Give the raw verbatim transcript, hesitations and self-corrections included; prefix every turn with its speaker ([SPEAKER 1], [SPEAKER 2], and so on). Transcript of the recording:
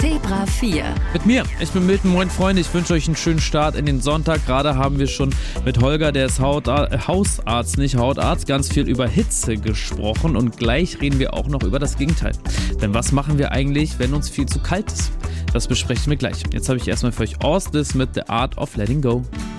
[SPEAKER 1] Zebra vier.
[SPEAKER 2] Mit mir, ich bin Milton, moin Freunde, ich wünsche euch einen schönen Start in den Sonntag. Gerade haben wir schon mit Holger, der ist Hautar- äh, Hausarzt, nicht Hautarzt, ganz viel über Hitze gesprochen und gleich reden wir auch noch über das Gegenteil. Denn was machen wir eigentlich, wenn uns viel zu kalt ist? Das besprechen wir gleich. Jetzt habe ich erstmal für euch Orstis mit The Art of Letting Go.